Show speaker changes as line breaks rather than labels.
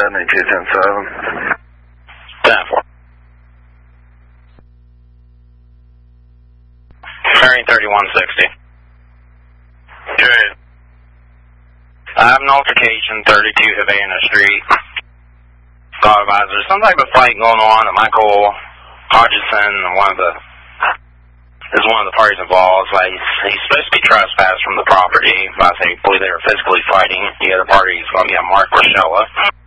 7210-7.
10-4. Bearing 3160.
Okay.
I have an altercation, 32 Havana Street. Call advisor. Some type of fight going on at Michael Hodgson, one of the parties involved. Like he's supposed to be trespassed from the property. I believe they were physically fighting. The other party is going to be Mark Rochella.